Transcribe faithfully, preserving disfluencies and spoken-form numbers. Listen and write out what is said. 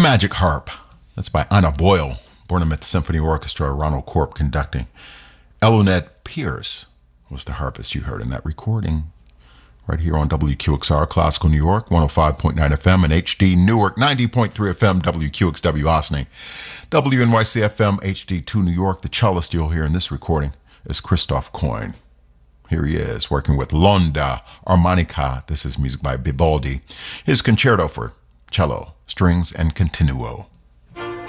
Magic Harp. That's by Anna Boyle. Bournemouth Symphony Orchestra, Ronald Corp conducting. Eluned Pierce was the harpist you heard in that recording. Right here on W Q X R, Classical New York, one oh five point nine F M, and H D Newark, ninety point three F M, W Q X W Ossining. W N Y C F M, H D two New York. The cellist you'll hear in this recording is Christoph Coyne. Here he is, working with L'Onda Armonica. This is music by Vivaldi. His concerto for cello, strings, and continuo.